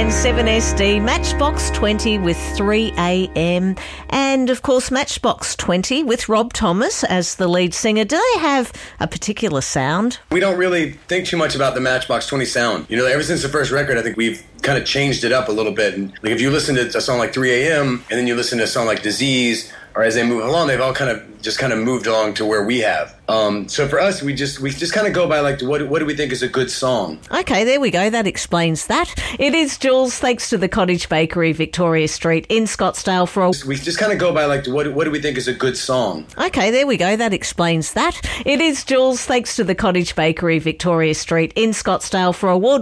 and 7SD, Matchbox 20 with 3am, and of course Matchbox 20 with Rob Thomas as the lead singer. Do they have a particular sound? We don't really think too much about the Matchbox 20 sound. You know, ever since the first record, I think we've kind of changed it up a little bit. And like if you listen to a song like 3am and then you listen to a song like Disease, or As They Move Along, they've all kind of moved along to where we have. So for us, we just kind of go by like what do we think is a good song. Okay, there we go. That explains that. It is Jules, thanks to the Cottage Bakery, Victoria Street in Scottsdale for a... We just kind of go by like what do we think is a good song. Okay, there we go. That explains that. It is Jules, thanks to the Cottage Bakery, Victoria Street in Scottsdale for award